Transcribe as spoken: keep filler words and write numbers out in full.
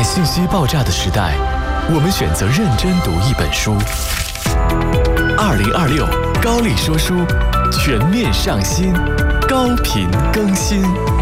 信息爆炸的时代，我们选择认真读一本书。二零二六高力说书全面上新，高频更新。